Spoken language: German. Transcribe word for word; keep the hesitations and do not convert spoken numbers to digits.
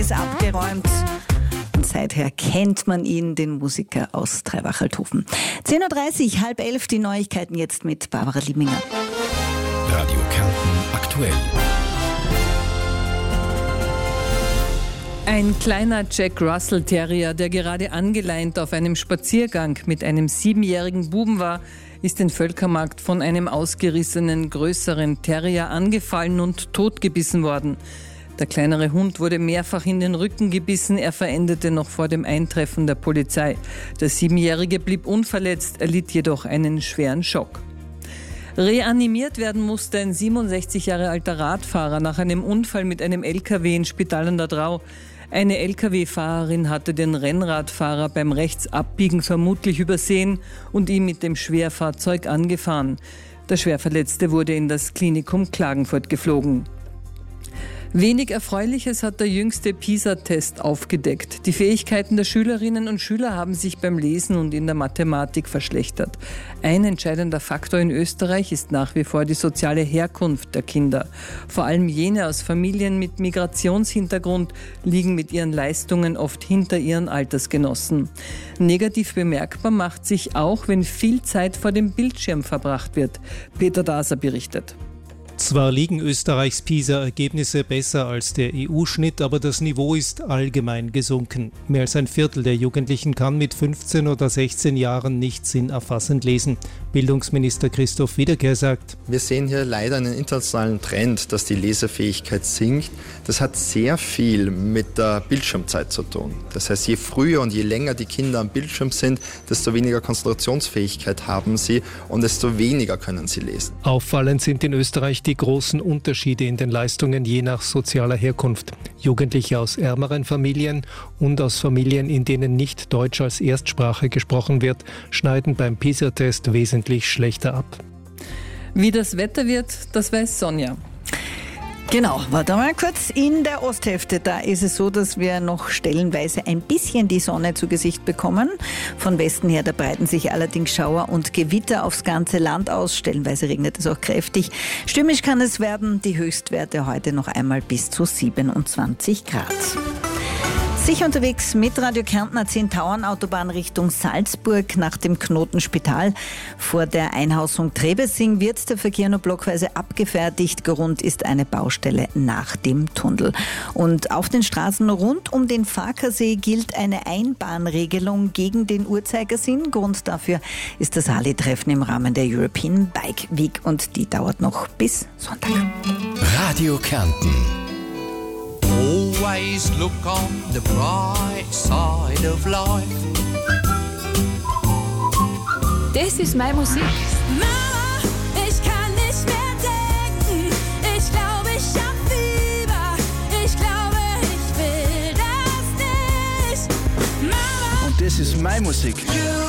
ist abgeräumt. Und seither kennt man ihn, den Musiker aus Treiwachelthofen. zehn Uhr dreißig, halb elf, die Neuigkeiten jetzt mit Barbara Liebminger. Radio Kärnten aktuell. Ein kleiner Jack Russell Terrier, der gerade angeleint auf einem Spaziergang mit einem siebenjährigen Buben war, ist in Völkermarkt von einem ausgerissenen, größeren Terrier angefallen und totgebissen worden. Der kleinere Hund wurde mehrfach in den Rücken gebissen, er verendete noch vor dem Eintreffen der Polizei. Der Siebenjährige blieb unverletzt, erlitt jedoch einen schweren Schock. Reanimiert werden musste ein siebenundsechzig Jahre alter Radfahrer nach einem Unfall mit einem L K W in Spital an der Drau. Eine L K W-Fahrerin hatte den Rennradfahrer beim Rechtsabbiegen vermutlich übersehen und ihn mit dem Schwerfahrzeug angefahren. Der Schwerverletzte wurde in das Klinikum Klagenfurt geflogen. Wenig Erfreuliches hat der jüngste PISA-Test aufgedeckt. Die Fähigkeiten der Schülerinnen und Schüler haben sich beim Lesen und in der Mathematik verschlechtert. Ein entscheidender Faktor in Österreich ist nach wie vor die soziale Herkunft der Kinder. Vor allem jene aus Familien mit Migrationshintergrund liegen mit ihren Leistungen oft hinter ihren Altersgenossen. Negativ bemerkbar macht sich auch, wenn viel Zeit vor dem Bildschirm verbracht wird. Peter Daser berichtet. Zwar liegen Österreichs PISA-Ergebnisse besser als der E U-Schnitt, aber das Niveau ist allgemein gesunken. Mehr als ein Viertel der Jugendlichen kann mit fünfzehn oder sechzehn Jahren nicht sinnerfassend lesen. Bildungsminister Christoph Wiederkehr sagt: Wir sehen hier leider einen internationalen Trend, dass die Lesefähigkeit sinkt. Das hat sehr viel mit der Bildschirmzeit zu tun. Das heißt, je früher und je länger die Kinder am Bildschirm sind, desto weniger Konzentrationsfähigkeit haben sie und desto weniger können sie lesen. Auffallend sind in Österreich die großen Unterschiede in den Leistungen je nach sozialer Herkunft. Jugendliche aus ärmeren Familien und aus Familien, in denen nicht Deutsch als Erstsprache gesprochen wird, schneiden beim PISA-Test wesentlich schlechter ab. Wie das Wetter wird, das weiß Sonja. Genau, warte mal kurz. In der Osthälfte, da ist es so, dass wir noch stellenweise ein bisschen die Sonne zu Gesicht bekommen. Von Westen her, da breiten sich allerdings Schauer und Gewitter aufs ganze Land aus. Stellenweise regnet es auch kräftig. Stürmisch kann es werden. Die Höchstwerte heute noch einmal bis zu siebenundzwanzig Grad. Sicher unterwegs mit Radio Kärnten A zehn Tauernautobahn Richtung Salzburg nach dem Knoten Spital. Vor der Einhausung Trebessing wird der Verkehr nur blockweise abgefertigt. Grund ist eine Baustelle nach dem Tunnel. Und auf den Straßen rund um den Farkasee gilt eine Einbahnregelung gegen den Uhrzeigersinn. Grund dafür ist das Harley-Treffen im Rahmen der European Bike Week und die dauert noch bis Sonntag. Radio Kärnten. Always look on the bright side of life. Das ist meine Musik. Mama, ich kann nicht mehr denken. Ich glaube, ich hab Fieber. Ich glaube, ich will das nicht. Mama. Und das ist meine Musik. You